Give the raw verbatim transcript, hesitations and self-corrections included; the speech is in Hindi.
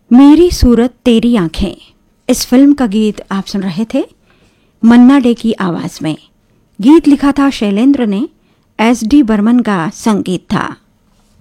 मेरी सूरत तेरी आंखें, इस फिल्म का गीत आप सुन रहे थे मन्ना डे की आवाज में। गीत लिखा था शैलेंद्र ने, एस डी बर्मन का संगीत था।